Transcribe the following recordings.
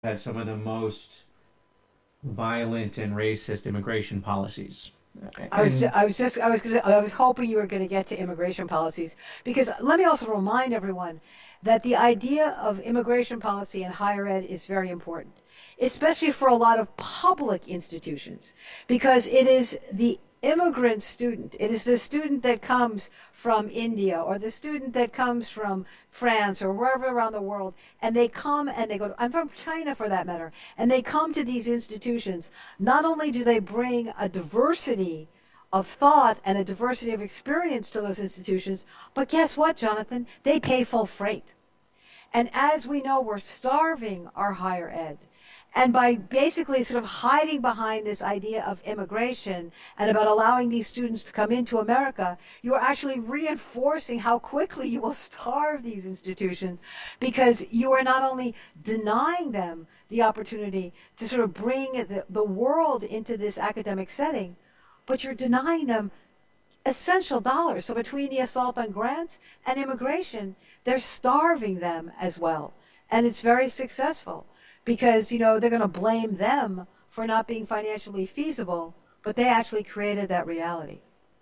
had some of the most violent and racist immigration policies. And I was hoping you were going to get to immigration policies because let me also remind everyone that the idea of immigration policy in higher ed is very important, especially for a lot of public institutions, because it is the immigrant student. It is the student that comes from India or the student that comes from France or wherever around the world, and they come and they go. I'm from China for that matter, and they come to these institutions. Not only do they bring a diversity of thought and a diversity of experience to those institutions, but guess what, Jonathan? They pay full freight. And as we know, we're starving our higher ed. And by basically sort of hiding behind this idea of immigration and about allowing these students to come into America, you are actually reinforcing how quickly you will starve these institutions because you are not only denying them the opportunity to sort of bring the world into this academic setting, but you're denying them essential dollars. So between the assault on grants and immigration, they're starving them as well. And it's very successful because, they're going to blame them for not being financially feasible, but they actually created that reality.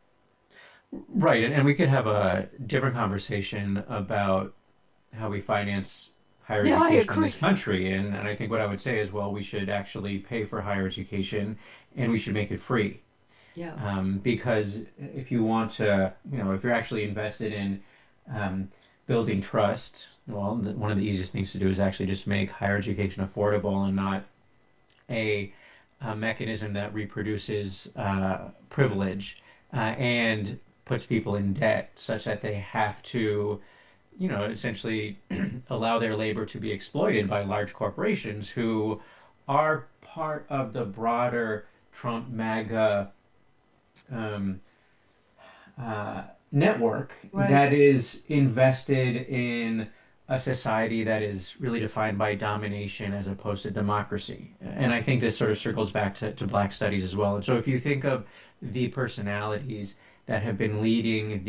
right, and we could have a different conversation about how we finance higher Yeah, I education in agree. this country. And I think what I would say is, well, we should actually pay for higher education and we should make it free. Yeah. Because if you want to, if you're actually invested in building trust, well, one of the easiest things to do is actually just make higher education affordable and not a, a mechanism that reproduces privilege and puts people in debt such that they have to, essentially allow their labor to be exploited by large corporations who are part of the broader Trump MAGA um, network Right. that is invested in a society that is really defined by domination as opposed to democracy. And I think this sort of circles back to Black studies as well. And so if you think of the personalities that have been leading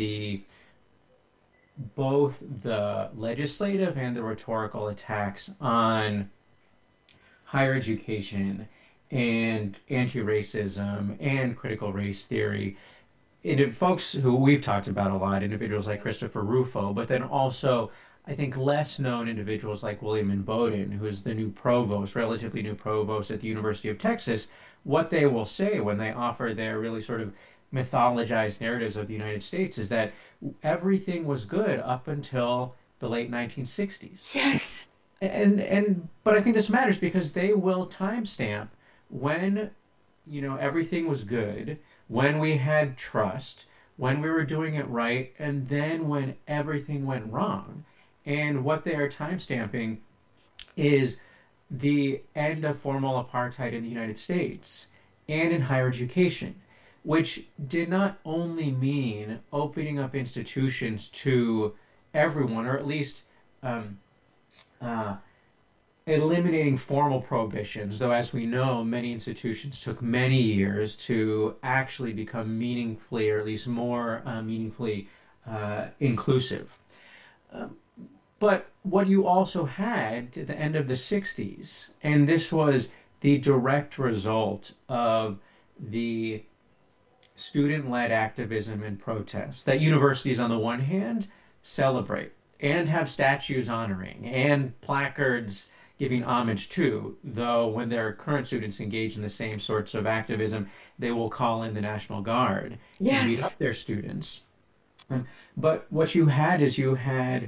both the legislative and the rhetorical attacks on higher education and anti-racism and critical race theory, folks who we've talked about a lot, individuals like Christopher Rufo, but then also I think less known individuals like William and Bowden, who is the new provost, relatively new provost at the University of Texas, what they will say when they offer their really sort of mythologized narratives of the United States is that everything was good up until the late 1960s. Yes. And but I think this matters because they will timestamp when everything was good, when we had trust, when we were doing it right, and then when everything went wrong. And what they are timestamping is the end of formal apartheid in the United States and in higher education, which did not only mean opening up institutions to everyone, or at least um, uh, eliminating formal prohibitions, though, as we know, many institutions took many years to actually become meaningfully, or at least more meaningfully, inclusive. Um, but what you also had at the end of the 60s, and this was the direct result of the student led activism and protest that universities, on the one hand, celebrate and have statues honoring and placards giving homage to, though when their current students engage in the same sorts of activism, they will call in the National Guard and beat Yes. up their students. But what you had is you had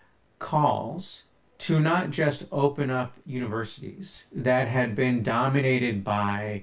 calls to not just open up universities that had been dominated by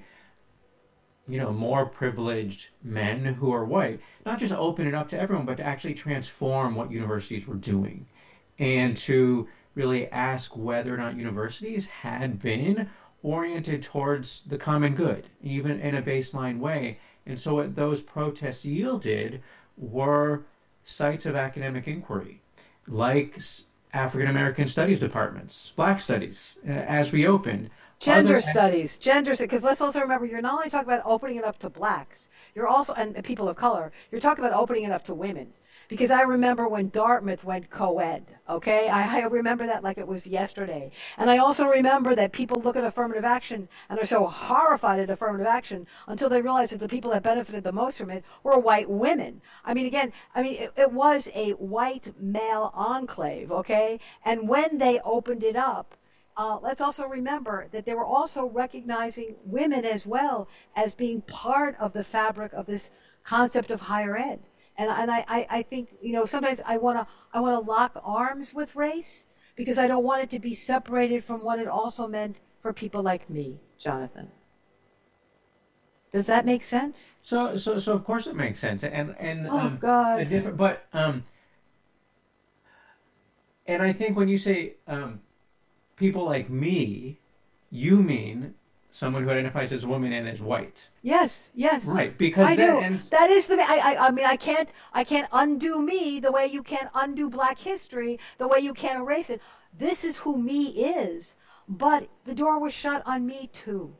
more privileged men who are white, not just open it up to everyone, but to actually transform what universities were doing and to really ask whether or not universities had been oriented towards the common good, even in a baseline way. And so what those protests yielded were sites of academic inquiry, like African American studies departments, Black studies, as we opened. Gender Other, studies, because let's also remember you're not only talking about opening it up to blacks, you're also, and people of color, you're talking about opening it up to women. because I remember when Dartmouth went co-ed, okay? I remember that like it was yesterday. And I also remember that people look at affirmative action and are so horrified at affirmative action until they realize that the people that benefited the most from it were white women. I mean, again, it was a white male enclave, okay? And when they opened it up, let's also remember that they were also recognizing women as well as being part of the fabric of this concept of higher ed. And I think, sometimes I want to lock arms with race because I don't want it to be separated from what it also meant for people like me, Jonathan. Does that make sense? So of course it makes sense, and Oh a God. different, but and I think when you say people like me, you mean someone who identifies as a woman and is white, Yes, yes. right? Because I then, do. and That is the I mean I can't undo me the way you can't undo black history, the way you can't erase it. This is who me is. But the door was shut on me too.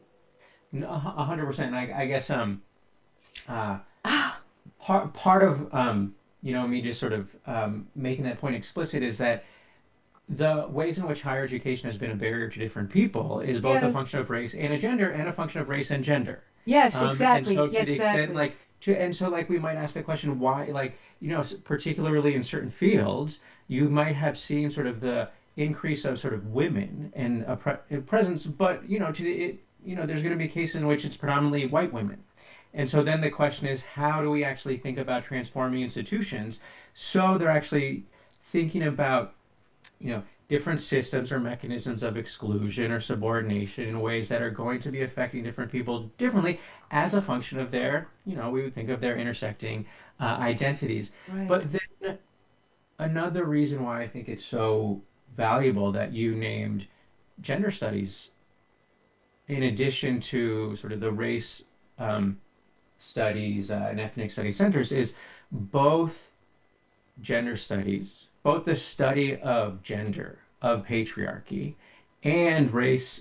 100%. I guess uh, part of me just sort of making that point explicit is that the ways in which higher education has been a barrier to different people is both a Yes. function of race and a gender, and a function of race and gender. Yes, And exactly. so Yeah, to the extent exactly. like and so like we might ask the question why, like, particularly in certain fields you might have seen sort of the increase of sort of women and a presence, but to the it, there's going to be a case in which it's predominantly white women. And so then the question is, how do we actually think about transforming institutions so they're actually thinking about different systems or mechanisms of exclusion or subordination in ways that are going to be affecting different people differently as a function of their, we would think of their intersecting identities. Right. But then another reason why I think it's so valuable that you named gender studies in addition to sort of the race um, studies and ethnic study centers is both gender studies, both the study of gender, of patriarchy, and race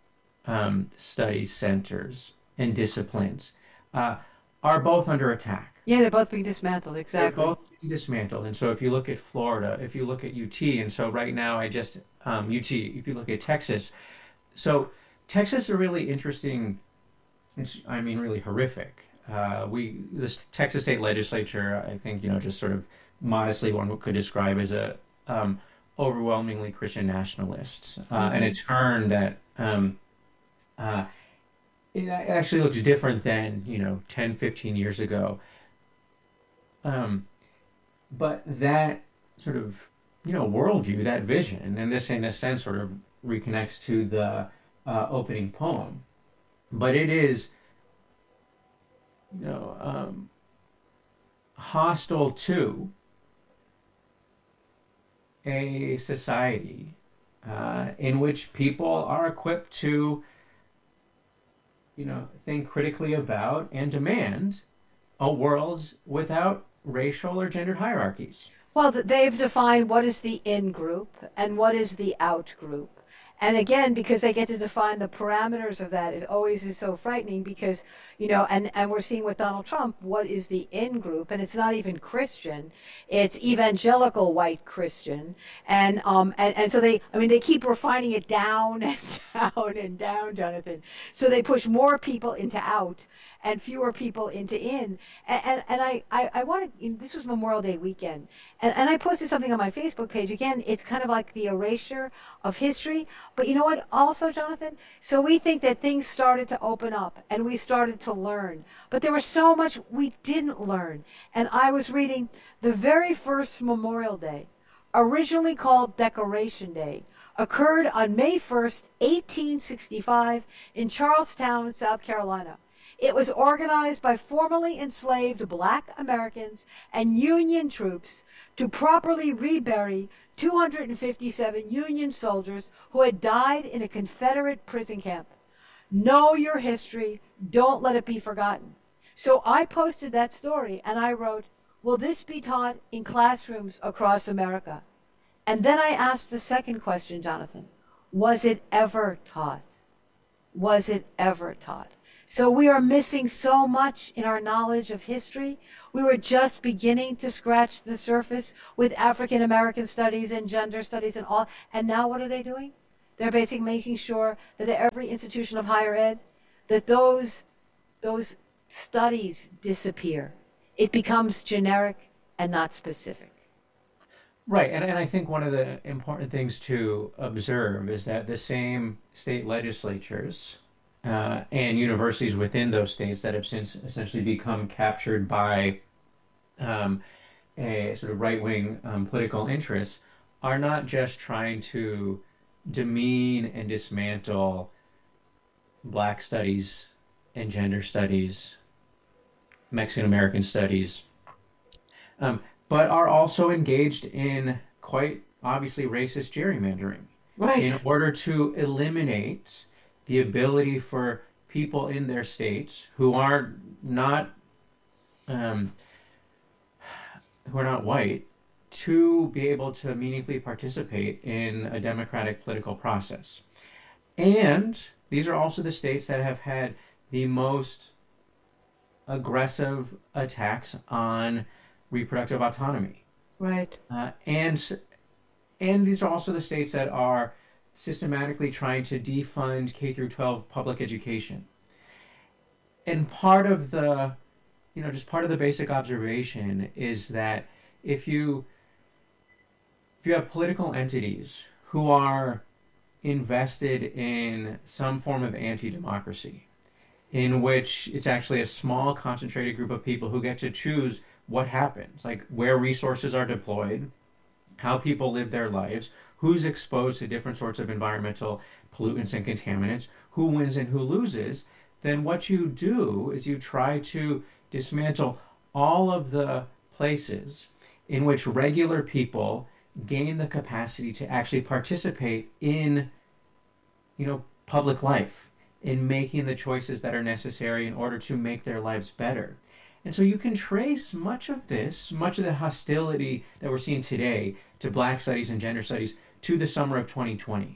studies centers and disciplines uh, are both under attack. Yeah, they're both being dismantled, They're exactly. both being dismantled. And so if you look at Florida, if you look at UT, and so right now UT, if you look at Texas, so Texas is a really interesting, I mean, really horrific. This Texas state legislature, I think, just sort of modestly one could describe as a overwhelmingly Christian nationalist, and a Hmm. turn that uh, it actually looks different than 10, 15 years ago. Um, but that sort of worldview, that vision, and this in a sense sort of reconnects to the opening poem. But it is you know um, hostile to a society in which people are equipped to think critically about and demand a world without racial or gendered hierarchies. Well, they've defined what is the in group and what is the out group. And again, because they get to define the parameters of that, is always is so frightening because, and we're seeing with Donald Trump, what is the in group? And it's not even Christian. It's evangelical white Christian. And so they keep refining it down and down and down, Jonathan. So they push more people into out and fewer people into in. And I want to, this was Memorial Day weekend. And I posted something on my Facebook page. Again, it's kind of like the erasure of history. But you know what, also, Jonathan? So we think that things started to open up and we started to learn. But there was so much we didn't learn. And I was reading the very first Memorial Day, originally called Decoration Day, occurred on May 1st, 1865, in Charlestown, South Carolina. It was organized by formerly enslaved black Americans and Union troops to properly rebury 257 Union soldiers who had died in a Confederate prison camp. Know your history. Don't let it be forgotten. So I posted that story and I wrote, will this be taught in classrooms across America? And then I asked the second question, Jonathan. Was it ever taught? Was it ever taught? So we are missing so much in our knowledge of history. We were just beginning to scratch the surface with African American studies and gender studies and all. And now what are they doing? They're basically making sure that at every institution of higher ed, that those studies disappear. It becomes generic and not specific. Right, and I think one of the important things to observe is that the same state legislatures and universities within those states that have since essentially become captured by um, a sort of right-wing political interests are not just trying to demean and dismantle Black studies and gender studies, Mexican American studies, um, but are also engaged in quite obviously racist gerrymandering in Right. order to eliminate the ability for people in their states not um, who are not white to be able to meaningfully participate in a democratic political process. And these are also the states that have had the most aggressive attacks on reproductive autonomy. Right. And these are also the states that are systematically trying to defund K through 12 public education. And part of the, just part of the basic observation is that if you if you have political entities who are invested in some form of anti-democracy, in which it's actually a small concentrated group of people who get to choose what happens, like where resources are deployed, how people live their lives, who's exposed to different sorts of environmental pollutants and contaminants, who wins and who loses, then what you do is you try to dismantle all of the places in which regular people gain the capacity to actually participate in, public life, in making the choices that are necessary in order to make their lives better. And so you can trace much of the hostility that we're seeing today to Black studies and gender studies to the summer of 2020.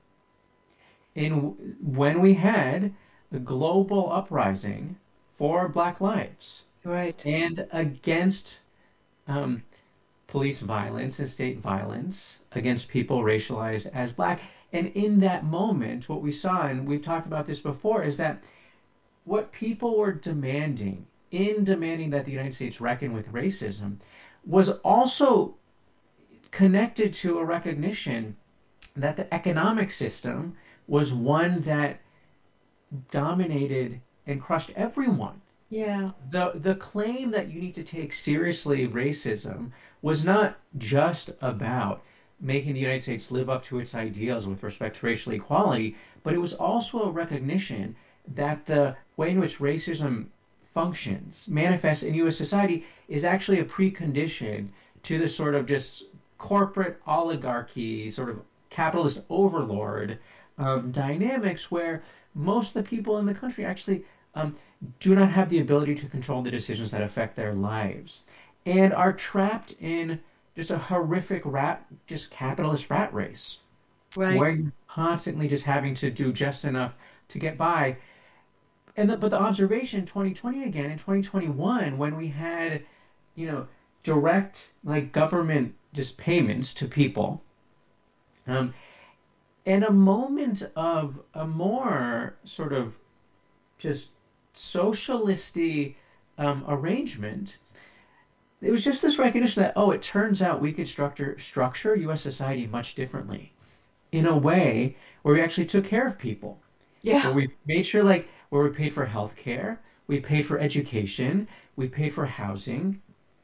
When we had the global uprising for Black lives Right. and against um, police violence and state violence against people racialized as Black. And in that moment, what we saw, and we've talked about this before, is that what people were demanding, in demanding that the United States reckon with racism, was also connected to a recognition that the economic system was one that dominated and crushed everyone. Yeah. The claim that you need to take seriously racism was not just about making the United States live up to its ideals with respect to racial equality, but it was also a recognition that the way in which racism functions, manifests in U.S. society, is actually a precondition to the sort of just corporate oligarchy, sort of capitalist overlord dynamics where most of the people in the country actually do not have the ability to control the decisions that affect their lives and are trapped in just a horrific just capitalist rat race where Right. you're constantly just having to do just enough to get by. But the observation in 2020 again, in 2021, when we had, you know, direct like government just payments to people, um, and a moment of a more sort of just socialisty arrangement. It was just this recognition that, oh, it turns out we could structure U.S. society much differently in a way where we actually took care of people, Yeah. where we made sure, like, where we paid for health care, we paid for education, we paid for housing,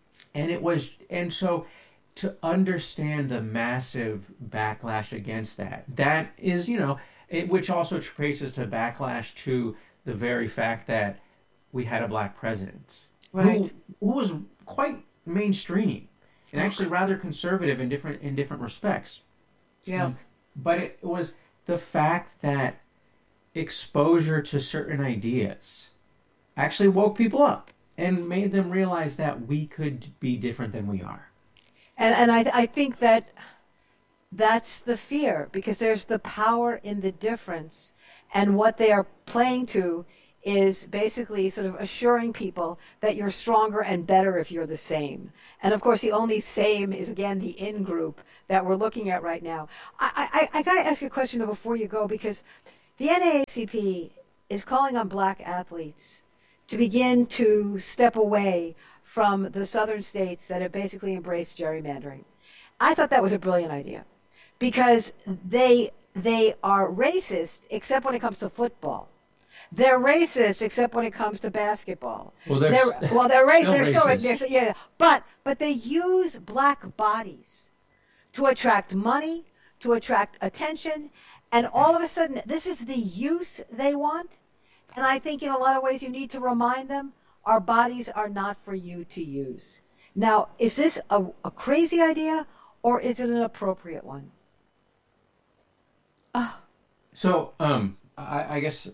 and so to understand the massive backlash against that, that is, which also traces to backlash to the very fact that we had a Black president Right. who was quite mainstream and Oh, actually rather conservative in different respects. yeah. Um, but it was the fact that exposure to certain ideas actually woke people up and made them realize that we could be different than we are. And I think that that's the fear because there's the power in the difference, and what they are playing to is basically sort of assuring people that you're stronger and better if you're the same. And of course, the only same is, again, the in group that we're looking at right now. I got to ask you a question, though, before you go, because the NAACP is calling on black athletes to begin to step away from the southern states that have basically embraced gerrymandering. I thought that was a brilliant idea because they are racist except when it comes to football. They're racist except when it comes to basketball. Well, they're still racist. yeah, but they use black bodies to attract money, to attract attention, and all of a sudden this is the use they want. And I think in a lot of ways you need to remind them our bodies are not for you to use. Now, is this a crazy idea or is it an appropriate one? So, I guess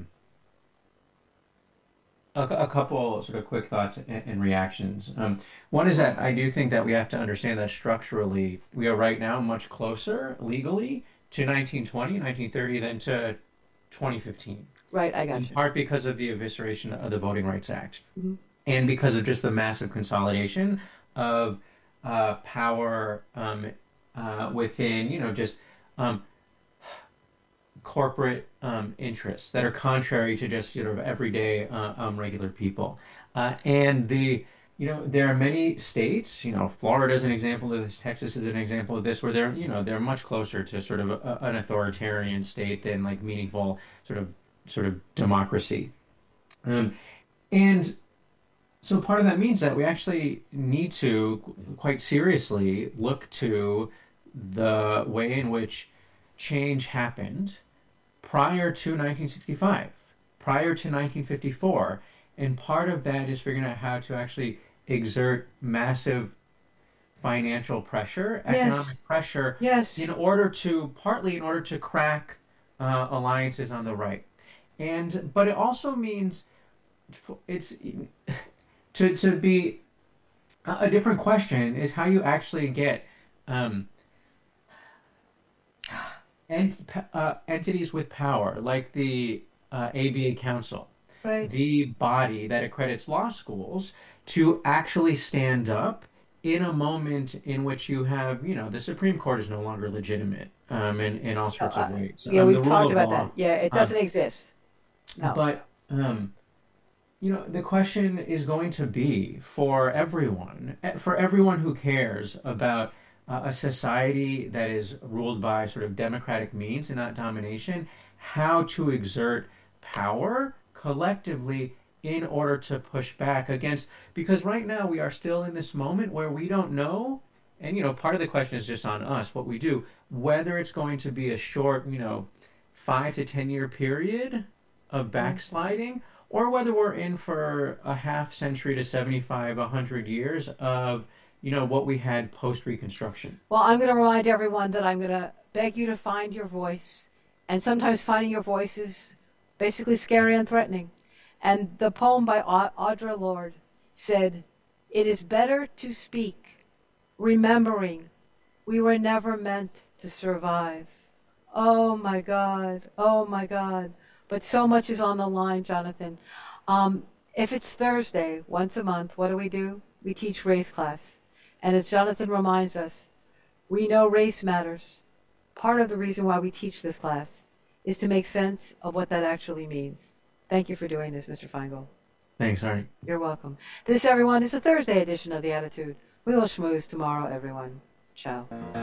a couple sort of quick thoughts and reactions. One is that I do think that we have to understand that structurally we are right now much closer legally to 1920, 1930 than to 2015. Right, I got In you. part because of the evisceration of the Voting Rights Act, Mhm. and because of just the massive consolidation of power within, just um, corporate interests that are contrary to just sort of everyday regular people. And there are many states, Florida is an example of this, Texas is an example of this, where they're much closer to sort of an authoritarian state than like meaningful sort of democracy. Um, and so part of that means that we actually need to quite seriously look to the way in which change happened prior to 1965, prior to 1954. And part of that is figuring out how to actually exert massive financial pressure, Yes, economic pressure, yes. partly in order to crack alliances on the right. But it also means it's to be a different question is how you actually get um, entities with power, like the ABA Council, Right. the body that accredits law schools, to actually stand up in a moment in which you have, the Supreme Court is no longer legitimate in all sorts of ways. Yeah, The we've rule talked of about that. law. Yeah, it Um, doesn't exist. No. but the question is going to be for everyone who cares about a society that is ruled by sort of democratic means and not domination, how to exert power collectively in order to push back against, because right now we are still in this moment where we don't know, and part of the question is just on us, what we do, whether it's going to be a short, 5 to 10 year period of backsliding, or whether we're in for a half century to 75, 100 years of, what we had post Reconstruction. Well, I'm going to remind everyone that I'm going to beg you to find your voice. And sometimes finding your voice is basically scary and threatening. And the poem by Audre Lorde said, "It is better to speak, remembering we were never meant to survive." Oh my God. Oh my God. But so much is on the line, Jonathan. If it's Thursday, once a month, what do? We teach race class. And as Jonathan reminds us, we know race matters. Part of the reason why we teach this class is to make sense of what that actually means. Thank you for doing this, Mr. Feingold. Thanks, Arnie. You're welcome. This, everyone, is a Thursday edition of The Attitude. We will schmooze tomorrow, everyone. Ciao.